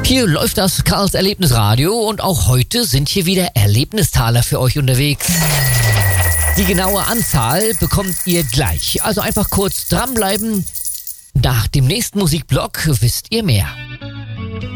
Hier läuft das Karls Erlebnisradio und auch heute sind hier wieder Erlebnistaler für euch unterwegs. Die genaue Anzahl bekommt ihr gleich. Also einfach kurz dranbleiben. Nach dem nächsten Musikblock wisst ihr mehr.